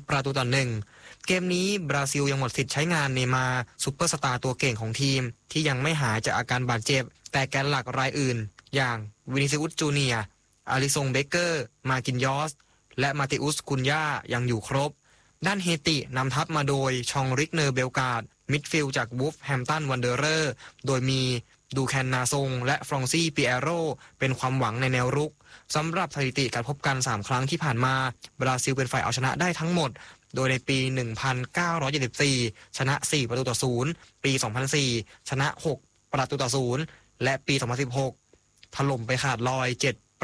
0-1 เกมนี้บราซิลยังหมดสิทธิ์ใช้งานเนย์มาร์ซุปเปอร์สตาร์ตัวเก่งของทีมที่ยังไม่หายจากอาการบาดเจ็บแต่แกนหลักรายอื่นอย่างวินิซิอุสจูเนียร์อาริซงเบเกอร์มากินยอสและมาติอุสกุนย่ายังอยู่ครบด้านเฮตินำทัพมาโดยชองริกเนอร์เบลการ์ดมิดฟิลด์จากวูฟแฮมป์ตันวันเดอเรอร์โดยมีดูแคนนาซงและฟรองซี่ปิเอโรเป็นความหวังในแนวรุกสำหรับสถิติการพบกัน3ครั้งที่ผ่านมาบราซิลเป็นฝ่ายเอาชนะได้ทั้งหมดโดยในปี 1974 ชนะ 4-0 ปี 2004 ชนะ 6-0 และปี 2016 ถล่มไปขาดลอย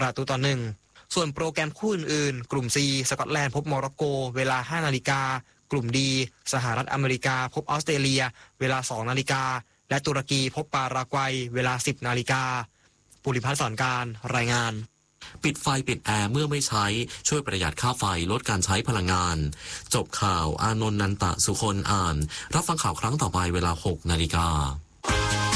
7-1 ส่วนโปรแกรมคู่อื่นๆกลุ่ม C สกอตแลนด์พบโมร็อกโกเวลา 5 นาฬิกากลุ่ม D สหรัฐอเมริกาพบออสเตรเลียเวลา 2 นาฬิกาและตุรกีพบปารากวัยเวลา 10 นาฬิกาปุริพัฒน์สอนการรายงานปิดไฟปิดแอร์เมื่อไม่ใช้ช่วยประหยัดค่าไฟลดการใช้พลังงานจบข่าวอานนท์นันตะสุคนอ่านรับฟังข่าวครั้งต่อไปเวลา 6 นาฬิกา